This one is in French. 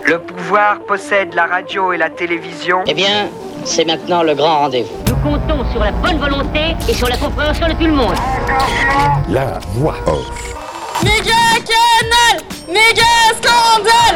Le pouvoir possède la radio et la télévision. Eh bien, c'est maintenant le grand rendez-vous. Nous comptons sur la bonne volonté et sur la compréhension de tout le monde. La voix off. Méga canal, méga scandale.